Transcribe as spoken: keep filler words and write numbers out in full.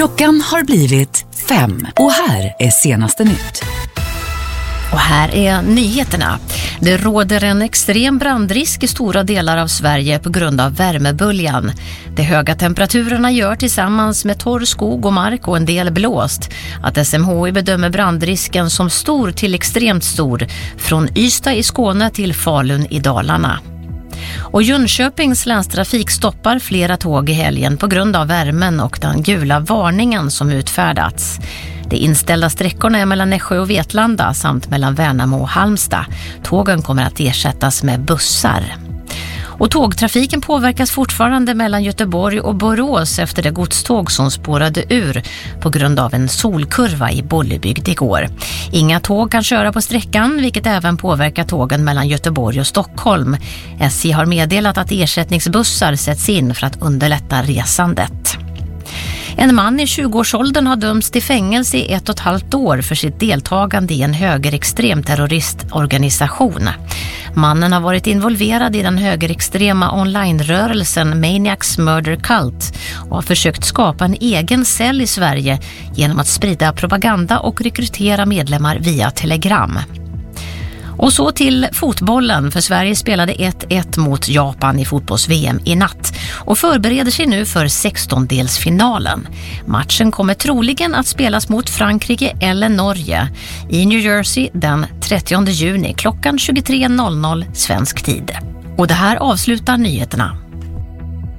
Klockan har blivit fem och här är senaste nytt. Och här är nyheterna. Det råder en extrem brandrisk i stora delar av Sverige på grund av värmeböljan. De höga temperaturerna gör tillsammans med torr skog och mark och en del blåst att S M H I bedömer brandrisken som stor till extremt stor från Ystad i Skåne till Falun i Dalarna. Och Jönköpings länstrafik stoppar flera tåg i helgen på grund av värmen och den gula varningen som utfärdats. De inställda sträckorna är mellan Nässjö och Vetlanda samt mellan Värnamo och Halmstad. Tågen kommer att ersättas med bussar. Och tågtrafiken påverkas fortfarande mellan Göteborg och Borås efter det godståg som spårade ur på grund av en solkurva i Bollebygd igår. Inga tåg kan köra på sträckan, vilket även påverkar tågen mellan Göteborg och Stockholm. S J har meddelat att ersättningsbussar sätts in för att underlätta resandet. En man i tjugoårsåldern har dömts till fängelse i ett och ett halvt år för sitt deltagande i en högerextrem terroristorganisation. Mannen har varit involverad i den högerextrema onlinerörelsen Maniacs Murder Cult och har försökt skapa en egen cell i Sverige genom att sprida propaganda och rekrytera medlemmar via Telegram. Och så till fotbollen, för Sverige spelade ett ett mot Japan i fotbolls-V M i natt och förbereder sig nu för sextondelsfinalen. Matchen kommer troligen att spelas mot Frankrike eller Norge i New Jersey den trettionde juni klockan tjugotre noll noll svensk tid. Och det här avslutar nyheterna.